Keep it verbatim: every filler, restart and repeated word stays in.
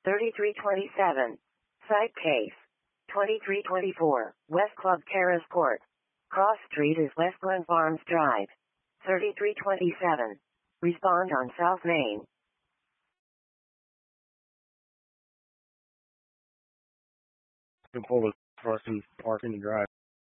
thirty-three twenty-seven. Site case. twenty-three twenty-four. West Club Terrace Court. Cross Street is West Glen Farms Drive. thirty-three twenty-seven. Respond on South Main. You can pull the parking, parking and drive.